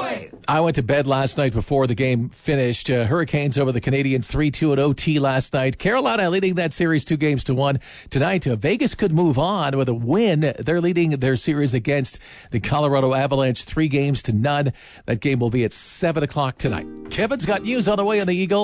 I went to bed last night before the game finished. Hurricanes over the Canadians 3-2 at OT last night. Carolina leading that series 2-1. Tonight, Vegas could move on with a win. They're leading their series against the Colorado Avalanche 3-0. That game will be at 7 o'clock tonight. Kevin's got news on the way on the Eagle.